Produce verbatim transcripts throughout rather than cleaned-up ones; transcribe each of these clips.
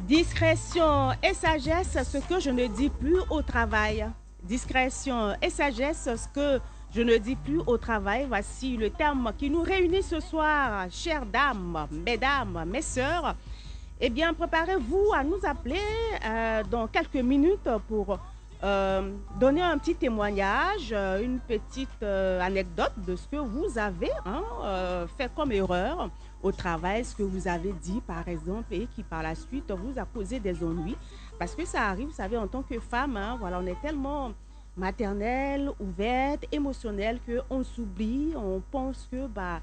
Discrétion et sagesse, ce que je ne dis plus au travail. Discrétion et sagesse, ce que je ne dis plus au travail. Voici le terme qui nous réunit ce soir, chères dames, mesdames, mes sœurs. Eh bien, préparez-vous à nous appeler euh, dans quelques minutes pour euh, donner un petit témoignage, euh, une petite euh, anecdote de ce que vous avez hein, euh, fait comme erreur au travail, ce que vous avez dit par exemple et qui par la suite vous a causé des ennuis. Parce que ça arrive, vous savez, en tant que femme, hein, voilà, on est tellement maternelle, ouverte, émotionnelle qu'on s'oublie, on pense que bah,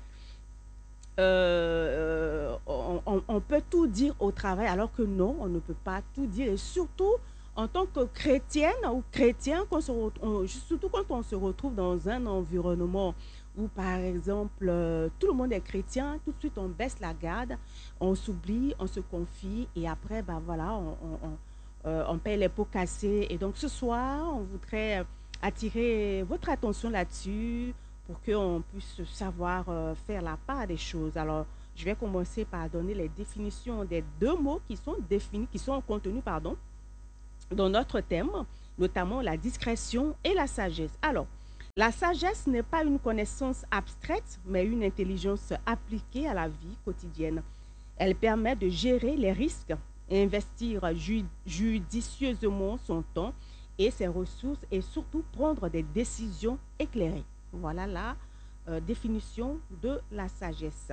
euh, on, on- on peut tout dire au travail, alors que non, on ne peut pas tout dire. Et surtout, en tant que chrétienne ou chrétien, qu'on se ret- on- surtout quand on se retrouve dans un environnement où, par exemple, euh, tout le monde est chrétien, tout de suite, on baisse la garde, on s'oublie, on se confie, et après, ben voilà, on, on, on, euh, on paye les pots cassés. Et donc, ce soir, on voudrait attirer votre attention là-dessus pour qu'on puisse savoir euh, faire la part des choses. Alors, je vais commencer par donner les définitions des deux mots qui sont définis, qui sont contenus, pardon, dans notre thème, notamment la discrétion et la sagesse. Alors, la sagesse n'est pas une connaissance abstraite, mais une intelligence appliquée à la vie quotidienne. Elle permet de gérer les risques, investir ju- judicieusement son temps et ses ressources et surtout prendre des décisions éclairées. Voilà la euh, définition de la sagesse.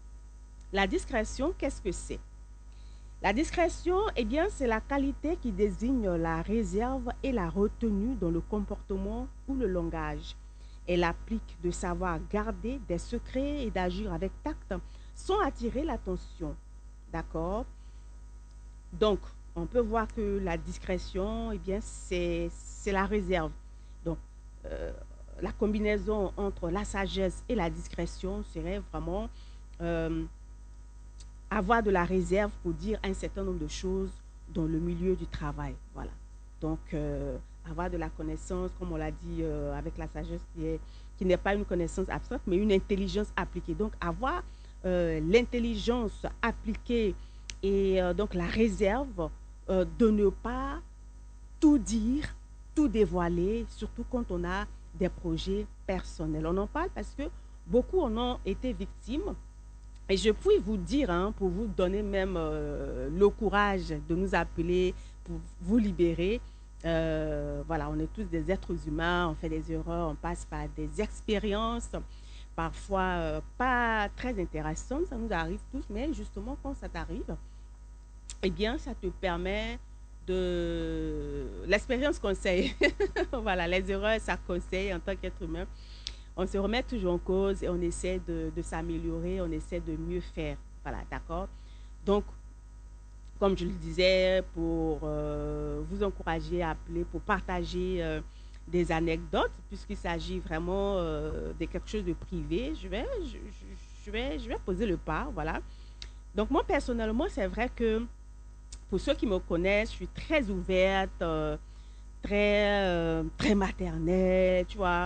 La discrétion, qu'est-ce que c'est? La discrétion, eh bien, c'est la qualité qui désigne la réserve et la retenue dans le comportement ou le langage. Elle applique de savoir garder des secrets et d'agir avec tact sans attirer l'attention. D'accord? Donc, on peut voir que la discrétion, eh bien, c'est c'est la réserve. Donc, euh, la combinaison entre la sagesse et la discrétion serait vraiment euh, avoir de la réserve pour dire un certain nombre de choses dans le milieu du travail. Voilà. Donc, euh, avoir de la connaissance, comme on l'a dit, euh, avec la sagesse qui est, qui n'est pas une connaissance abstraite, mais une intelligence appliquée. Donc, avoir euh, l'intelligence appliquée et euh, donc la réserve euh, de ne pas tout dire, tout dévoiler, surtout quand on a des projets personnels. On en parle parce que beaucoup en ont été victimes et je puis vous dire, hein, pour vous donner même euh, le courage de nous appeler, pour vous libérer, euh, voilà, on est tous des êtres humains, on fait des erreurs, on passe par des expériences, parfois euh, pas très intéressantes, ça nous arrive tous, mais justement quand ça t'arrive, eh bien, ça te permet de... L'expérience conseille. Voilà, les erreurs, ça conseille en tant qu'être humain. On se remet toujours en cause et on essaie de, de s'améliorer, on essaie de mieux faire. Voilà, d'accord? Donc, comme je le disais, pour euh, vous encourager à appeler, pour partager euh, des anecdotes, puisqu'il s'agit vraiment euh, de quelque chose de privé, je vais, je, je- je vais, je vais poser le pas, voilà. Donc, moi, personnellement, c'est vrai que pour ceux qui me connaissent, je suis très ouverte, euh, très, euh, très maternelle, tu vois.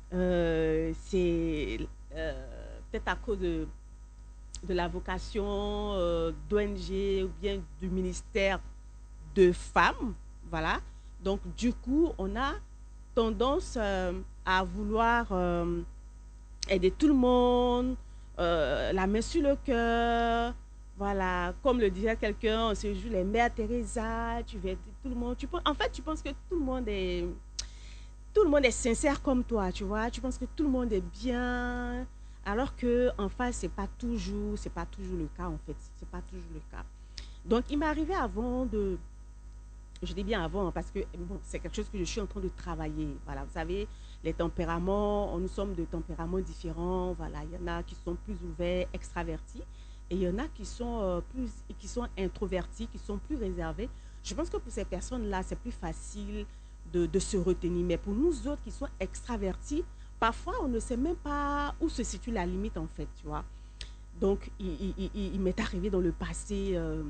Euh, c'est euh, peut-être à cause de, de la vocation euh, d'O N G ou bien du ministère de femmes, voilà. Donc, du coup, on a tendance euh, à vouloir euh, aider tout le monde, euh, la main sur le cœur. Voilà, comme le disait quelqu'un, on se joue les mères Teresa, tu veux aider tout le monde. Tu penses, en fait, tu penses que tout le monde est, tout le monde est sincère comme toi, tu vois. Tu penses que tout le monde est bien, alors que en face, c'est pas toujours, c'est pas toujours le cas en fait. C'est pas toujours le cas. Donc, il m'est arrivé avant de, je dis bien avant, hein, parce que bon, c'est quelque chose que je suis en train de travailler. Voilà, vous savez, les tempéraments, nous sommes de tempéraments différents. Voilà, il y en a qui sont plus ouverts, extravertis, et il y en a qui sont euh, plus, qui sont introvertis, qui sont plus réservés. Je pense que pour ces personnes-là, c'est plus facile de, de se retenir. Mais pour nous autres qui sont extravertis, parfois on ne sait même pas où se situe la limite en fait, tu vois. Donc, il, il- il- il m'est arrivé dans le passé euh,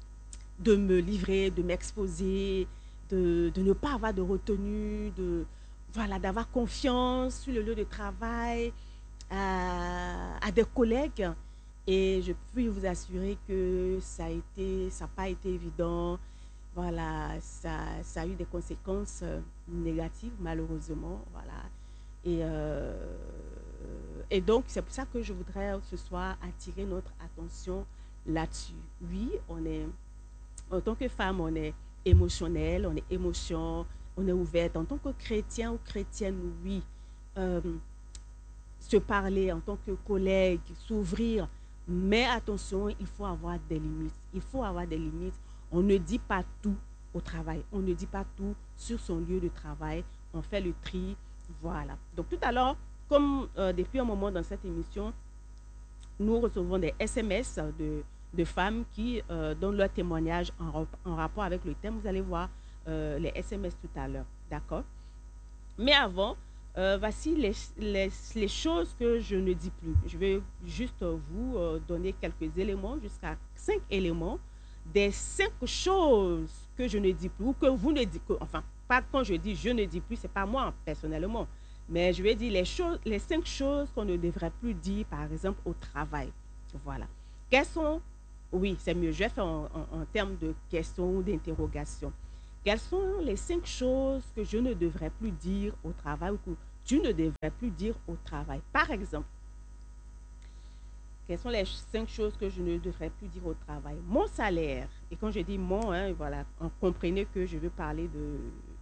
de me livrer, de m'exposer, de, de ne pas avoir de retenue, de voilà, d'avoir confiance sur le lieu de travail à, à des collègues. Et je puis vous assurer que ça a été, ça n'a pas été évident. Voilà, ça, ça a eu des conséquences euh, négatives, malheureusement. Voilà. Et, euh, et donc, c'est pour ça que je voudrais ce soir attirer notre attention là-dessus. Oui, on est, en tant que femme, on est émotionnel, on est émotion, on est ouverte. En tant que chrétien ou chrétienne, oui. Euh, Se parler en tant que collègue, s'ouvrir. Mais attention, il faut avoir des limites. Il faut avoir des limites. On ne dit pas tout au travail. On ne dit pas tout sur son lieu de travail. On fait le tri. Voilà. Donc tout à l'heure, comme euh, depuis un moment dans cette émission, nous recevons des S M S de, de femmes qui euh, donnent leur témoignage en, en, rapport avec le thème. Vous allez voir euh, les S M S tout à l'heure. D'accord? Mais avant, euh, voici les, les, les, choses que je ne dis plus. Je vais juste vous euh, donner quelques éléments, jusqu'à cinq éléments, des cinq choses que je ne dis plus, ou que vous ne dites, que, enfin, pas quand je dis je ne dis plus, c'est pas moi personnellement, mais je vais dire les, choses, les cinq choses qu'on ne devrait plus dire, par exemple, au travail. Voilà. Quelles sont, oui, c'est mieux, je vais faire en, en, en termes de questions ou d'interrogations. Quelles sont les cinq choses que je ne devrais plus dire au travail ou que tu ne devrais plus dire au travail? Par exemple, quelles sont les cinq choses que je ne devrais plus dire au travail? Mon salaire. Et quand je dis mon, hein, voilà, comprenez que je veux parler de,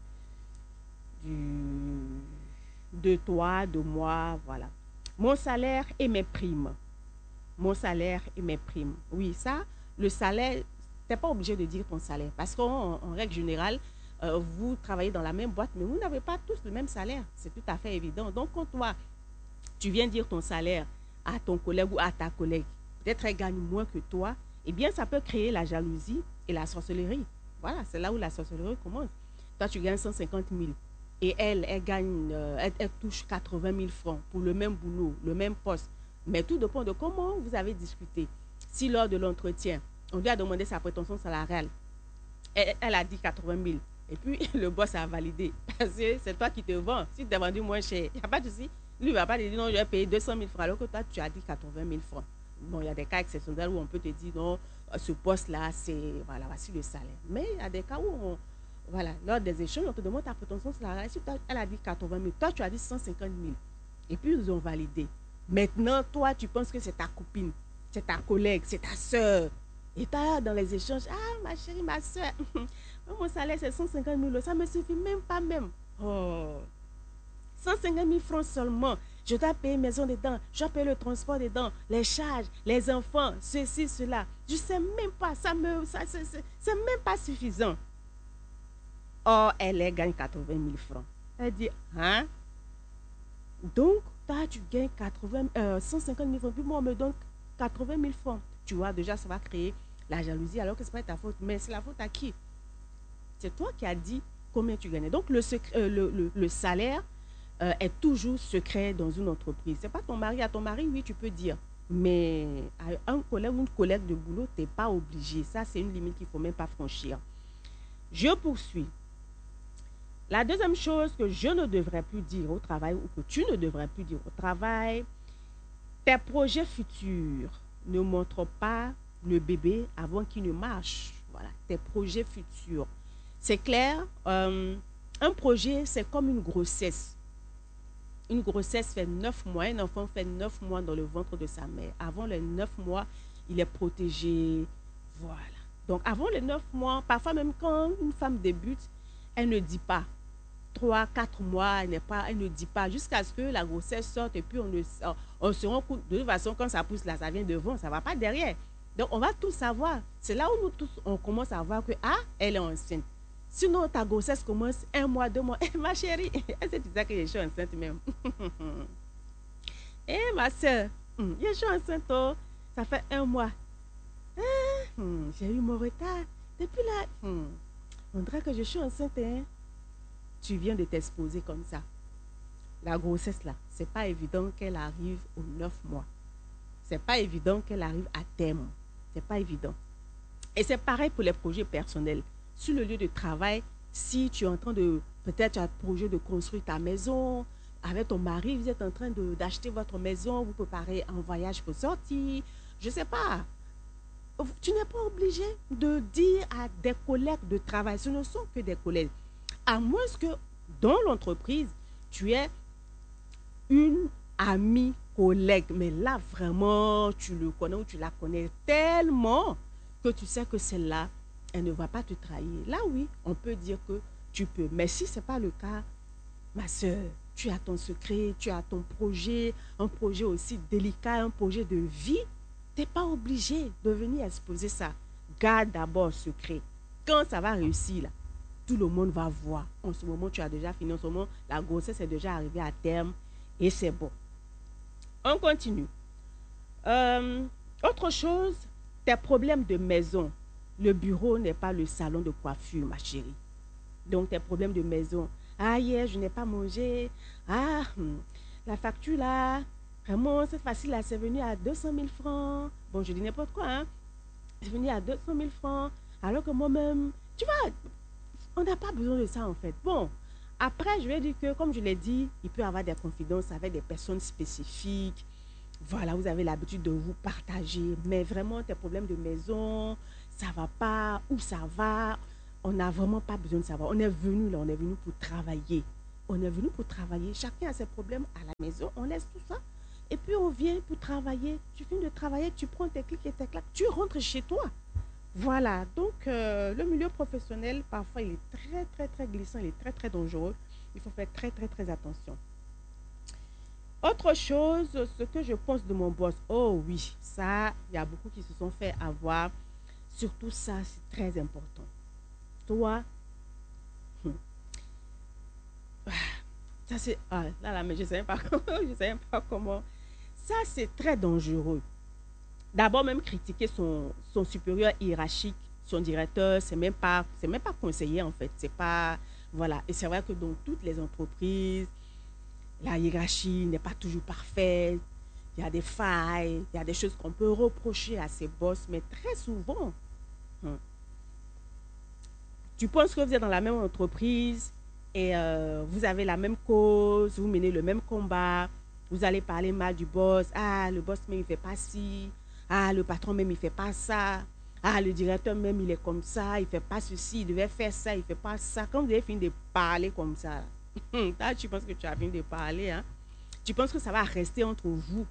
du, de toi, de moi, voilà. Mon salaire et mes primes. Mon salaire et mes primes. Oui, ça, le salaire, tu n'es pas obligé de dire ton salaire. Parce qu'en en règle générale, euh, vous travaillez dans la même boîte, mais vous n'avez pas tous le même salaire. C'est tout à fait évident. Donc, quand toi, tu viens dire ton salaire à ton collègue ou à ta collègue, peut-être elle gagne moins que toi, eh bien, ça peut créer la jalousie et la sorcellerie. Voilà, c'est là où la sorcellerie commence. Toi, tu gagnes cent cinquante mille et elle, elle gagne, euh, elle, elle touche quatre-vingt mille francs pour le même boulot, le même poste. Mais tout dépend de comment vous avez discuté. Si lors de l'entretien, on lui a demandé sa prétention salariale, elle, elle a dit quatre-vingt mille. Et puis, le boss a validé. Parce que c'est toi qui te vends. Si tu t'es vendu moins cher, il n'y a pas de souci. Lui, il ne va pas te dire non, je vais payer deux cent mille francs, alors que toi, tu as dit quatre-vingt mille francs. Bon, il y a des cas exceptionnels où on peut te dire non, ce poste-là, c'est, voilà, voici le salaire. Mais il y a des cas où, on, voilà, lors des échanges, on te demande ta prétention salariale. Si toi, elle a dit quatre-vingt mille, toi, tu as dit cent cinquante mille. Et puis, ils ont validé. Maintenant, toi, tu penses que c'est ta copine, c'est ta collègue, c'est ta soeur. Et toi, dans les échanges, ah, ma chérie, ma soeur, mon salaire, c'est cent cinquante mille, ça ne me suffit même pas même. Oh, cent cinquante mille francs seulement. Je dois payer maison dedans, je dois payer le transport dedans, les charges, les enfants, ceci, cela. Je ne sais même pas, ça me, ça, c'est même pas suffisant. Or, elle, elle gagne quatre-vingt mille francs. Elle dit, hein? Donc, toi, tu gagnes quatre-vingts, euh, cent cinquante mille francs, puis moi, on me donne quatre-vingt mille francs. Tu vois, déjà, ça va créer la jalousie, alors que ce n'est pas ta faute. Mais c'est la faute à qui? C'est toi qui as dit combien tu gagnais. Donc, le, secret, euh, le, le, le salaire euh, est toujours secret dans une entreprise. Ce n'est pas ton mari. À ton mari, oui, tu peux dire. Mais à un collègue ou une collègue de boulot, tu n'es pas obligé. Ça, c'est une limite qu'il ne faut même pas franchir. Je poursuis. La deuxième chose que je ne devrais plus dire au travail ou que tu ne devrais plus dire au travail, tes projets futurs ne montrent pas le bébé avant qu'il ne marche. Voilà, tes projets futurs. C'est clair, euh, un projet, c'est comme une grossesse. Une grossesse fait neuf mois, un enfant fait neuf mois dans le ventre de sa mère. Avant les neuf mois, il est protégé. Voilà. Donc, avant les neuf mois, parfois même quand une femme débute, elle ne dit pas. Trois, quatre mois, elle, n'est pas, elle ne dit pas jusqu'à ce que la grossesse sorte et puis on, ne, on se rend compte. De toute façon, quand ça pousse là, ça vient devant, ça ne va pas derrière. Donc, on va tout savoir. C'est là où nous tous, on commence à voir que, ah, elle est enceinte. Sinon, ta grossesse commence un mois, deux mois. Eh, ma chérie, est-ce que tu sais que je suis enceinte même? Eh, ma soeur, je suis enceinte, oh. Ça fait un mois. Ah, hmm, j'ai eu mon retard. Depuis là, hmm, on dirait que je suis enceinte, hein? Tu viens de t'exposer comme ça. La grossesse là, c'est pas évident qu'elle arrive aux neuf mois. C'est pas évident qu'elle arrive à terme. C'est pas évident. Et c'est pareil pour les projets personnels. Sur le lieu de travail, si tu es en train de, peut-être tu as le projet de construire ta maison, avec ton mari, vous êtes en train d'acheter votre maison, vous préparez un voyage pour sortir, Je ne sais pas. Tu n'es pas obligé de dire à des collègues de travail, ce ne sont que des collègues. À moins que dans l'entreprise, tu aies une amie collègue, mais là vraiment, tu le connais ou tu la connais tellement que tu sais que celle-là, elle ne va pas te trahir. Là, oui, on peut dire que tu peux. Mais si ce n'est pas le cas, ma soeur, tu as ton secret, tu as ton projet, un projet aussi délicat, un projet de vie, tu n'es pas obligé de venir exposer ça. Garde d'abord secret. Quand ça va réussir, là, tout le monde va voir. En ce moment, tu as déjà fini. En ce moment, la grossesse est déjà arrivée à terme et c'est bon. On continue. Euh, autre chose, tes problèmes de maison. Le bureau n'est pas le salon de coiffure, ma chérie. Donc, tes problèmes de maison. Ah, hier, je n'ai pas mangé. Ah, hum, la facture là, vraiment, cette fois-ci là, c'est venu à deux cent mille francs. Bon, je dis n'importe quoi, hein. C'est venu à deux cent mille francs. Alors que moi-même, tu vois, on n'a pas besoin de ça en fait. Bon, après, je vais dire que, comme je l'ai dit, il peut y avoir des confidences avec des personnes spécifiques. Voilà, vous avez l'habitude de vous partager. Mais vraiment, tes problèmes de maison, ça va pas, où ça va, on n'a vraiment pas besoin de savoir. On est venu là, on est venu pour travailler. On est venu pour travailler. Chacun a ses problèmes à la maison. On laisse tout ça. Et puis on vient pour travailler. Tu finis de travailler, tu prends tes clics et tes claques, tu rentres chez toi. Voilà. Donc, euh, le milieu professionnel, parfois, il est très, très, très glissant. Il est très, très dangereux. Il faut faire très, très, très attention. Autre chose, ce que je pense de mon boss. Oh oui, ça, il y a beaucoup qui se sont fait avoir. Surtout ça, c'est très important. Toi, hum, ça c'est... Ah, là, là, mais je ne sais pas comment. Je sais pas comment. Ça, c'est très dangereux. D'abord, même critiquer son, son supérieur hiérarchique, son directeur, c'est même pas, c'est même pas conseillé en fait. C'est pas... Voilà. Et c'est vrai que dans toutes les entreprises, la hiérarchie n'est pas toujours parfaite. Il y a des failles, il y a des choses qu'on peut reprocher à ses boss, mais très souvent, hum, tu penses que vous êtes dans la même entreprise et euh, vous avez la même cause, vous menez le même combat, vous allez parler mal du boss. Ah, le boss même, il fait pas ci. Ah, le patron même, il fait pas ça. Ah, le directeur même, il est comme ça, il fait pas ceci, il devait faire ça, il fait pas ça. Quand vous avez fini de parler comme ça, là, tu penses que tu as fini de parler, hein? Tu penses que ça va rester entre vous.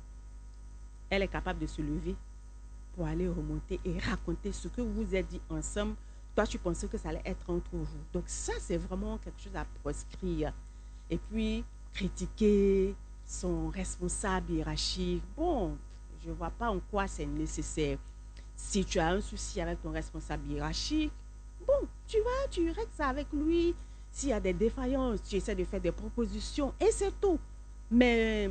Elle est capable de se lever pour aller remonter et raconter ce que vous vous êtes dit ensemble. Toi, tu pensais que ça allait être entre vous. Donc ça, c'est vraiment quelque chose à proscrire. Et puis, critiquer son responsable hiérarchique. Bon, je ne vois pas en quoi c'est nécessaire. Si tu as un souci avec ton responsable hiérarchique, bon, tu vas, tu règles ça avec lui. S'il y a des défaillances, tu essaies de faire des propositions et c'est tout. Mais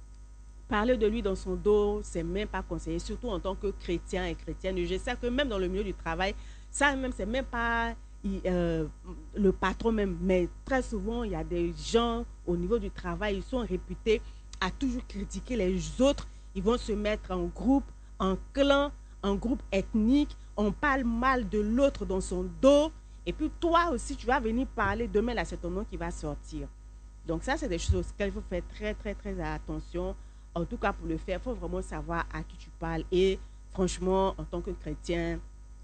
parler de lui dans son dos, c'est même pas conseillé, surtout en tant que chrétien et chrétienne. Je sais que même dans le milieu du travail, ça même, c'est même pas euh, le patron même, mais très souvent, il y a des gens au niveau du travail, ils sont réputés à toujours critiquer les autres. Ils vont se mettre en groupe, en clan, en groupe ethnique. On parle mal de l'autre dans son dos. Et puis toi aussi, tu vas venir parler. Demain, là, c'est ton nom qui va sortir. Donc ça, c'est des choses auxquelles il faut faire très, très, très attention. En tout cas, pour le faire, il faut vraiment savoir à qui tu parles. Et franchement, en tant que chrétien,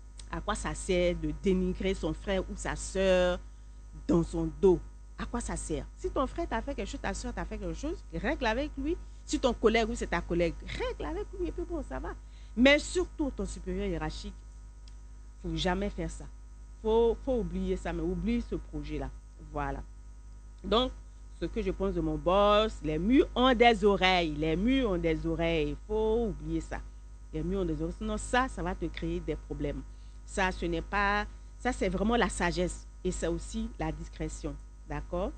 à quoi ça sert de dénigrer son frère ou sa soeur dans son dos? À quoi ça sert? Si ton frère t'a fait quelque chose, ta soeur t'a fait quelque chose, règle avec lui. Si ton collègue ou c'est ta collègue, règle avec lui et puis bon, ça va. Mais surtout ton supérieur hiérarchique, il ne faut jamais faire ça. Il faut, faut oublier ça, mais oublie ce projet-là. Voilà. Donc, ce que je pense de mon boss, les murs ont des oreilles. Les murs ont des oreilles. Il faut oublier ça. Les murs ont des oreilles. Sinon, ça, ça va te créer des problèmes. Ça, ce n'est pas... Ça, c'est vraiment la sagesse. Et c'est aussi la discrétion. D'accord?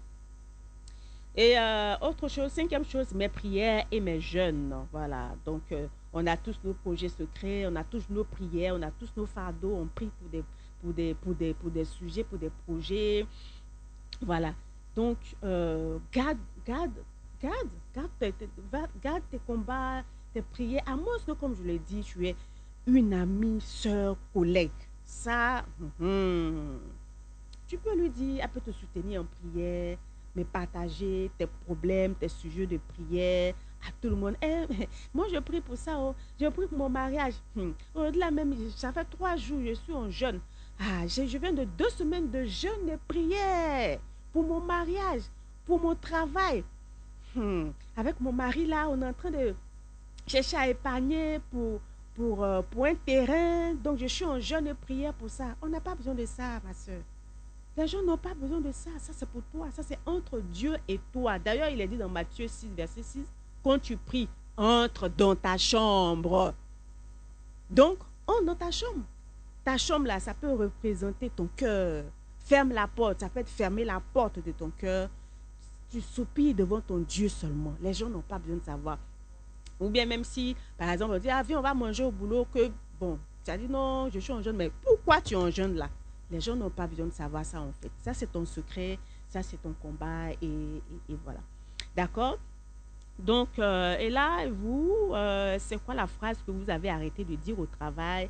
Et euh, autre chose, cinquième chose, mes prières et mes jeûnes. Voilà. Donc, euh, on a tous nos projets secrets, on a tous nos prières, on a tous nos fardeaux. On prie pour des, pour des, pour des, pour des sujets, pour des projets. Voilà. Donc, euh, garde, garde, garde, garde tes, tes- va- garde tes combats, tes prières. À moins que, comme je l'ai dit, tu es une amie, sœur, collègue. Ça, hum, tu peux lui dire, elle peut te soutenir en prière, mais partager tes problèmes, tes sujets de prière, À tout le monde. Eh, moi, je prie pour ça. Oh. Je prie pour mon mariage. Hmm. Au-delà même, ça fait trois jours, je suis en jeûne. Ah, je, je viens de deux semaines de jeûne et prière pour mon mariage, pour mon travail. Hmm. Avec mon mari, là, on est en train de chercher à épargner pour, pour, euh, pour un terrain. Donc, je suis en jeûne et prière pour ça. On n'a pas besoin de ça, ma soeur. Les gens n'ont pas besoin de ça. Ça, c'est pour toi. Ça, c'est entre Dieu et toi. D'ailleurs, il est dit dans Matthieu six, verset six, quand tu pries, entre dans ta chambre. Donc, entre dans ta chambre. Ta chambre, là, ça peut représenter ton cœur. Ferme la porte. Ça peut être fermer la porte de ton cœur. Tu soupires devant ton Dieu seulement. Les gens n'ont pas besoin de savoir. Ou bien même si, par exemple, on dit, ah, viens, on va manger au boulot, que, bon, tu as dit, non, je suis en jeûne, mais pourquoi tu es en jeûne là? Les gens n'ont pas besoin de savoir ça, en fait. Ça, c'est ton secret, ça, c'est ton combat, et, et, et voilà. D'accord? Donc, euh, et là, vous, euh, c'est quoi la phrase que vous avez arrêté de dire au travail?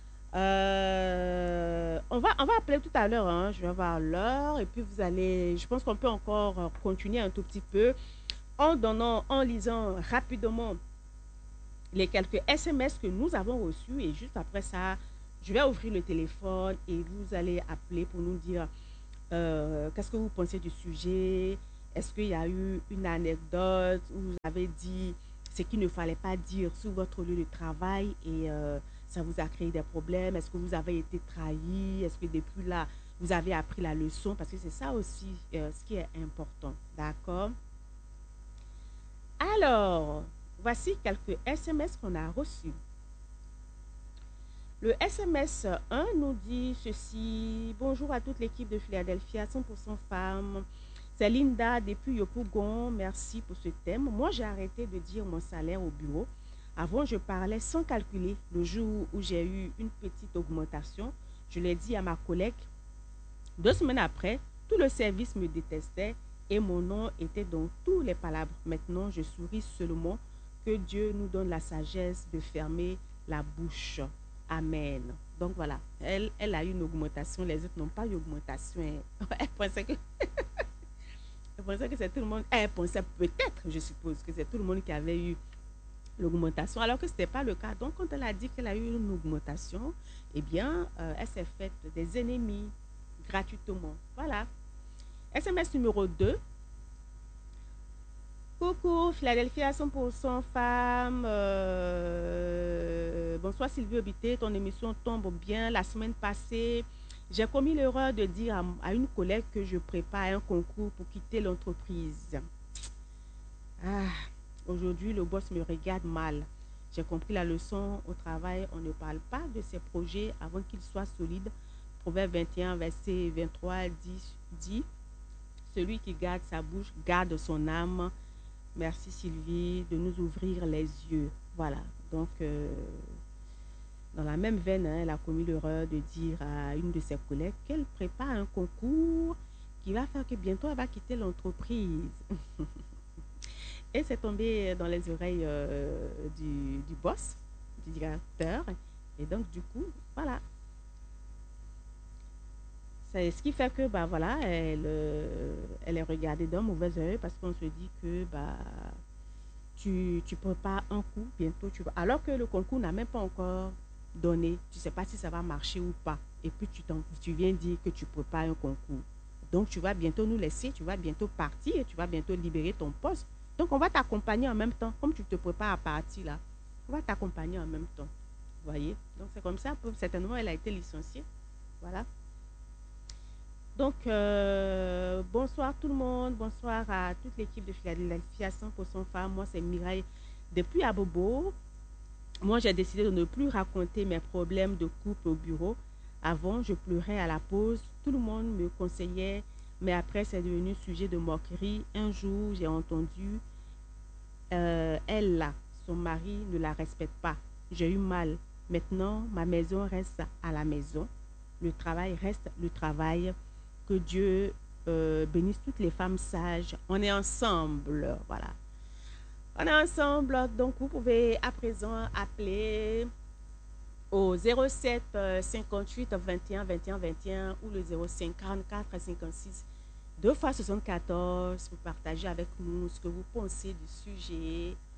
Euh, on va, on va appeler tout à l'heure, hein, je vais voir l'heure, et puis vous allez, je pense qu'on peut encore euh, continuer un tout petit peu en donnant, en lisant rapidement les quelques S M S que nous avons reçus et juste après ça, je vais ouvrir le téléphone et vous allez appeler pour nous dire euh, qu'est-ce que vous pensez du sujet. Est-ce qu'il y a eu une anecdote où vous avez dit ce qu'il ne fallait pas dire sur votre lieu de travail et euh, ça vous a créé des problèmes? Est-ce que vous avez été trahi? Est-ce que depuis là, vous avez appris la leçon? Parce que c'est ça aussi euh, ce qui est important. D'accord? Alors, voici quelques S M S qu'on a reçus. Le S M S un nous dit ceci. Bonjour à toute l'équipe de Philadelphia, cent pour cent femmes. C'est Linda depuis Yopougon. Merci pour ce thème. Moi, j'ai arrêté de dire mon salaire au bureau. Avant, je parlais sans calculer. Le jour où j'ai eu une petite augmentation, je l'ai dit à ma collègue. Deux semaines après, tout le service me détestait et mon nom était dans tous les palabres. Maintenant, je souris seulement. Que Dieu nous donne la sagesse de fermer la bouche. Amen. Donc voilà, elle, elle a eu une augmentation, les autres n'ont pas eu d'augmentation. Elle pensait que, elle pensait que c'est tout le monde. Elle pensait peut-être, je suppose, que c'est tout le monde qui avait eu l'augmentation, alors que ce n'était pas le cas. Donc quand elle a dit qu'elle a eu une augmentation, eh bien, euh, elle s'est faite des ennemis gratuitement. Voilà. S M S numéro deux. Coucou, Philadelphia cent pour cent femmes. Euh, bonsoir Sylvie Obité, ton émission tombe bien. La semaine passée, j'ai commis l'erreur de dire à, à une collègue que je prépare un concours pour quitter l'entreprise. Ah, aujourd'hui, le boss me regarde mal. J'ai compris la leçon au travail. On ne parle pas de ses projets avant qu'ils soient solides. Proverbe vingt et un, verset vingt-trois dit, dit celui qui garde sa bouche garde son âme. Merci Sylvie de nous ouvrir les yeux. Voilà. Donc, euh, dans la même veine, hein, elle a commis l'erreur de dire à une de ses collègues qu'elle prépare un concours qui va faire que bientôt elle va quitter l'entreprise. Et c'est tombé dans les oreilles euh, du, du boss, du directeur. Et donc, du coup, voilà. C'est ce qui fait que, bah voilà, elle, euh, elle est regardée d'un mauvais œil parce qu'on se dit que, bah, tu, tu prépares un coup, bientôt tu vas. Alors que le concours n'a même pas encore donné. Tu ne sais pas si ça va marcher ou pas. Et puis, tu, tu viens dire que tu prépares un concours. Donc, tu vas bientôt nous laisser, tu vas bientôt partir et tu vas bientôt libérer ton poste. Donc, on va t'accompagner en même temps. Comme tu te prépares à partir là, on va t'accompagner en même temps. Vous voyez? Donc, c'est comme ça. Certainement, elle a été licenciée. Voilà. Donc, euh, bonsoir tout le monde, bonsoir à toute l'équipe de Philadelphia cent pour cent femmes. Moi, c'est Mireille depuis Abobo. Moi, j'ai décidé de ne plus raconter mes problèmes de couple au bureau. Avant, je pleurais à la pause. Tout le monde me conseillait, mais après, c'est devenu sujet de moquerie. Un jour, j'ai entendu, euh, elle là, son mari ne la respecte pas. J'ai eu mal. Maintenant, ma maison reste à la maison. Le travail reste le travail. Que Dieu euh, bénisse toutes les femmes sages. On est ensemble, voilà. On est ensemble, donc vous pouvez à présent appeler au zéro sept cinquante-huit vingt et un vingt et un vingt et un ou le zéro cinq quarante-quatre cinquante-six deux fois soixante-quatorze pour partager avec nous ce que vous pensez du sujet.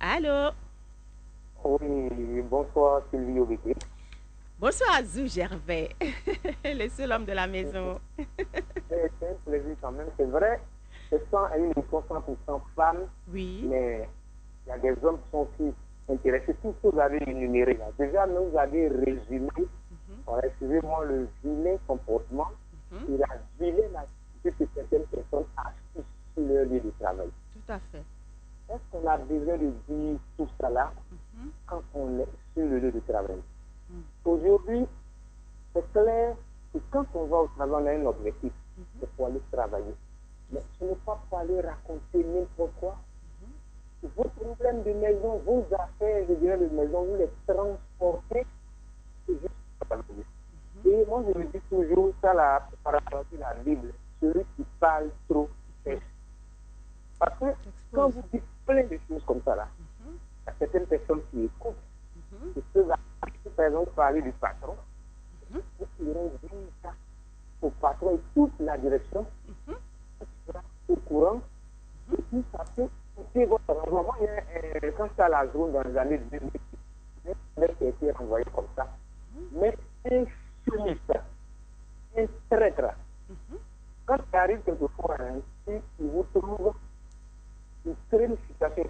Allô? Oui, bonsoir Sylvie Obété. Bonsoir Zou Gervais, le seul homme de la maison. C'est c'est un plaisir quand même. C'est vrai, ce sont une émission cent pour cent femmes, Oui. mais il y a des hommes qui sont aussi intéressés. Tout ce que vous avez énuméré là. Déjà, nous vous avez résumé, Mhm, alors, excusez-moi, le vilain comportement mhm, et la vilaine attitude que certaines personnes affichent sur leur lieu de travail. tout à fait. Est-ce qu'on a besoin de dire tout ça là Mhm, quand on est sur le lieu de travail? mhm, Aujourd'hui, c'est clair que quand on va au travail, on a un objectif, mhm, c'est pour aller travailler. tout Mais ça. ce n'est pas pour aller raconter n'importe quoi. Mhm, Vos problèmes de maison, vos affaires, je dirais, de maison, vous les transportez c'est juste pour travailler. mhm. Et moi, je me dis toujours, ça, là, par rapport à la Bible, celui qui parle trop pêche. Parce que quand T'exposes. vous dites plein de choses comme ça, là, Mhm, il y a certaines personnes qui écoutent, mhm, qui peuvent, par exemple, parler du patron, mhm, qui iront dire ça au patron et toute la direction mhm, sera au courant mhm, et puis ça peut coûter votre argent. Moi, il y a, euh, quand j'étais à la zone dans les années deux mille, un mec qui a été envoyé comme ça, mais un chimiste, un traître. mhm, Quand ça arrive quelquefois, hein, si il vous trouve, il crée une situation